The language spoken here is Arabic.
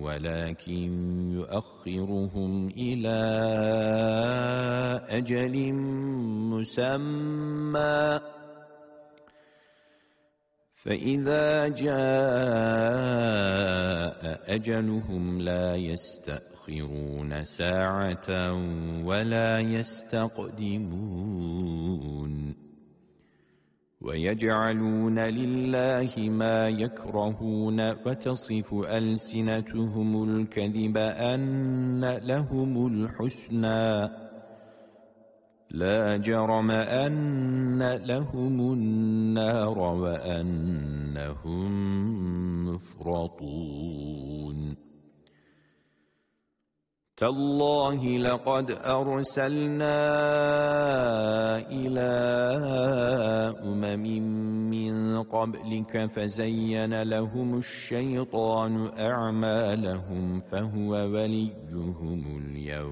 ولكن يؤخرهم إلى أجل مسمى فإذا جاء أجلهم لا يستأخرون ساعة ولا يستقدمون ويجعلون لله ما يكرهون وتصف ألسنتهم الكذب أن لهم الحسنى لا جرم أن لهم النار وأنهم مفرطون تالله لقد أرسلنا إلى من قبلك فزين لهم الشيطان أعمالهم فهو وليهم اليوم